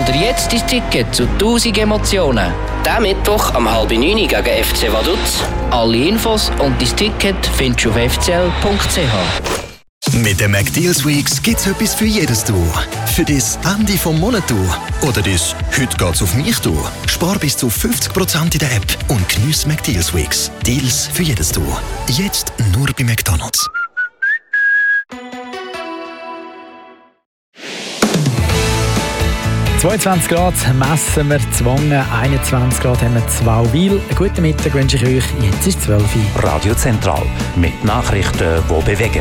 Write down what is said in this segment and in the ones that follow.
Hol dir jetzt dein Ticket zu 1000 Emotionen. Diesen Mittwoch um 8:30 gegen FC Vaduz. Alle Infos und dein Ticket findest du auf fcl.ch. Mit den McDeals Weeks gibt's etwas für jedes Tour. Für das Ende vom Monat Tour oder das «Heute geht's auf mich» Tour. Spar bis zu 50% in der App und geniess McDeals Weeks. Deals für jedes Tour. Jetzt nur bei McDonald's. – 22 Grad messen wir Zwangen, 21 Grad haben wir Zwauwil. Einen guten Mittag wünsche ich euch. Jetzt ist 12 Uhr. Radio Zentral mit Nachrichten, die bewegen.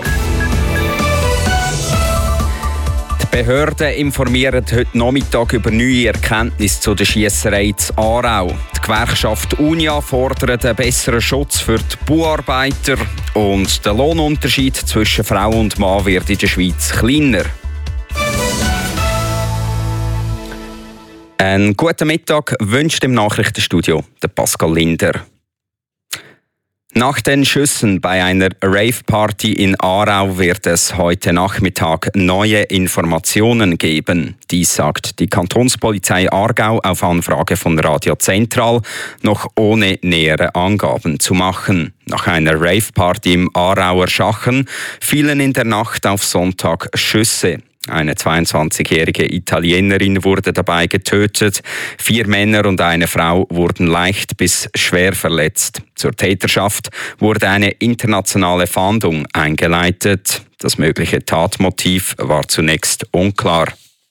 Die Behörden informieren heute Nachmittag über neue Erkenntnisse zu der Schiesserei in Aarau. Die Gewerkschaft Unia fordert einen besseren Schutz für die Bauarbeiter und der Lohnunterschied zwischen Frau und Mann wird in der Schweiz kleiner. Einen guten Mittag wünscht im Nachrichtenstudio der Pascal Linder. Nach den Schüssen bei einer Rave-Party in Aarau wird es heute Nachmittag neue Informationen geben. Dies sagt die Kantonspolizei Aargau auf Anfrage von Radio Zentral, noch ohne nähere Angaben zu machen. Nach einer Rave-Party im Aarauer Schachen fielen in der Nacht auf Sonntag Schüsse. Eine 22-jährige Italienerin wurde dabei getötet. 4 Männer und eine Frau wurden leicht bis schwer verletzt. Zur Täterschaft wurde eine internationale Fahndung eingeleitet. Das mögliche Tatmotiv war zunächst unklar.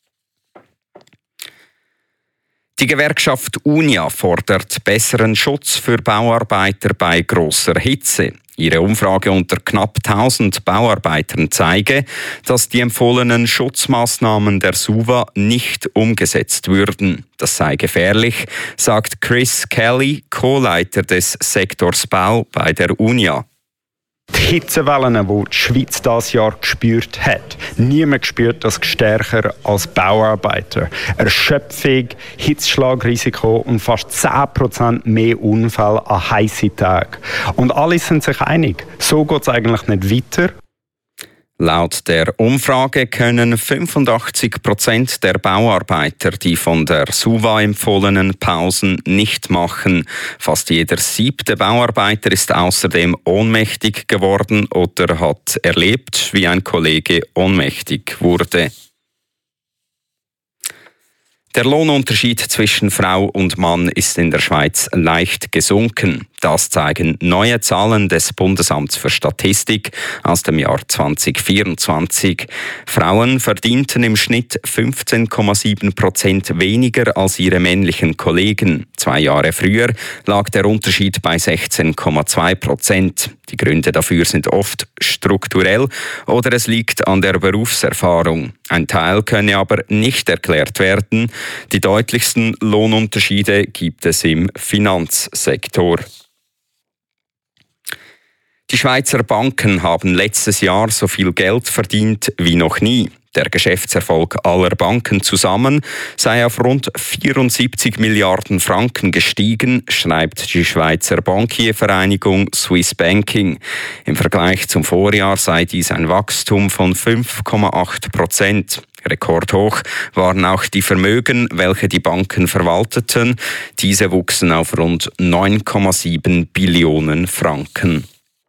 Die Gewerkschaft Unia fordert besseren Schutz für Bauarbeiter bei grosser Hitze. Ihre Umfrage unter knapp 1000 Bauarbeitern zeige, dass die empfohlenen Schutzmaßnahmen der SUVA nicht umgesetzt würden. Das sei gefährlich, sagt Chris Kelly, Co-Leiter des Sektors Bau bei der Unia. Die Hitzewellen, die die Schweiz dieses Jahr gespürt hat, niemand gespürt das stärker als Bauarbeiter. Erschöpfung, Hitzschlagrisiko und fast 10% mehr Unfälle an heißen Tagen. Und alle sind sich einig, so geht es eigentlich nicht weiter. Laut der Umfrage können 85% der Bauarbeiter die von der SUVA empfohlenen Pausen nicht machen. Fast jeder 7. Bauarbeiter ist außerdem ohnmächtig geworden oder hat erlebt, wie ein Kollege ohnmächtig wurde. Der Lohnunterschied zwischen Frau und Mann ist in der Schweiz leicht gesunken. Das zeigen neue Zahlen des Bundesamts für Statistik aus dem Jahr 2024. Frauen verdienten im Schnitt 15,7% weniger als ihre männlichen Kollegen. 2 Jahre früher lag der Unterschied bei 16,2%. Die Gründe dafür sind oft strukturell oder es liegt an der Berufserfahrung. Ein Teil könne aber nicht erklärt werden. Die deutlichsten Lohnunterschiede gibt es im Finanzsektor. Die Schweizer Banken haben letztes Jahr so viel Geld verdient wie noch nie. Der Geschäftserfolg aller Banken zusammen sei auf rund 74 Milliarden Franken gestiegen, schreibt die Schweizer Bankiervereinigung Swiss Banking. Im Vergleich zum Vorjahr sei dies ein Wachstum von 5,8%. Rekordhoch waren auch die Vermögen, welche die Banken verwalteten. Diese wuchsen auf rund 9,7 Billionen Franken.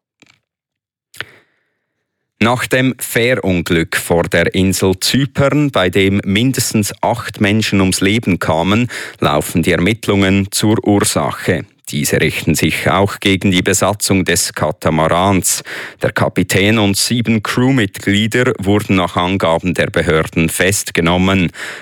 Nach dem Fährunglück vor der Insel Zypern, bei dem mindestens 8 Menschen ums Leben kamen, laufen die Ermittlungen zur Ursache. Diese richten sich auch gegen die Besatzung des Katamarans. Der Kapitän und 7 Crewmitglieder wurden nach Angaben der Behörden festgenommen.